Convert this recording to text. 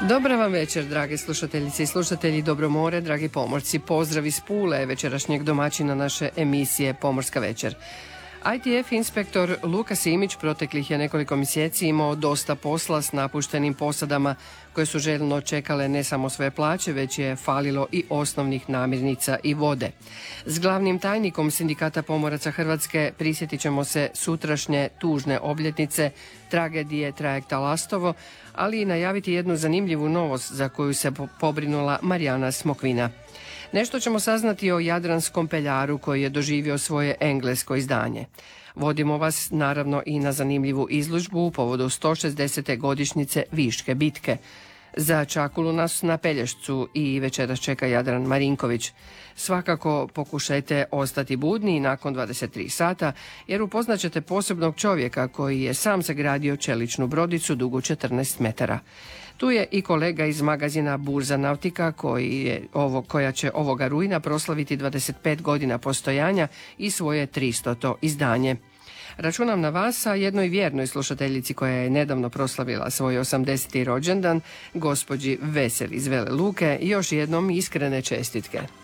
Dobra vam večer, drage slušateljice i slušatelji, dobro more, dragi pomorci. Pozdrav iz Pule, večerašnjeg domaćina naše emisije Pomorska večer. ITF inspektor Luka Simić proteklih je nekoliko mjeseci imao dosta posla s napuštenim posadama koje su željno čekale ne samo svoje plaće, već je falilo i osnovnih namirnica i vode. S glavnim tajnikom Sindikata pomoraca Hrvatske prisjetit ćemo se sutrašnje tužne obljetnice tragedije trajekta Lastovo, ali i najaviti jednu zanimljivu novost za koju se pobrinula Marijana Smokvina. Nešto ćemo saznati o Jadranskom peljaru koji je doživio svoje englesko izdanje. Vodimo vas naravno i na zanimljivu izložbu u povodu 160. godišnjice Viške bitke. Za Čakulu nas na Pelješcu i večeras čeka Jadran Marinković. Svakako pokušajte ostati budni nakon 23 sata jer upoznat ćete posebnog čovjeka koji je sam sagradio čeličnu brodicu dugu 14 metara. Tu je i kolega iz magazina Burza Nautika koja će ovoga rujna proslaviti 25 godina postojanja i svoje 300. izdanje. Računam na vas, a jednoj vjernoj slušateljici koja je nedavno proslavila svoj 80. rođendan, gospođi Veseli iz Vele Luke, još jednom iskrene čestitke.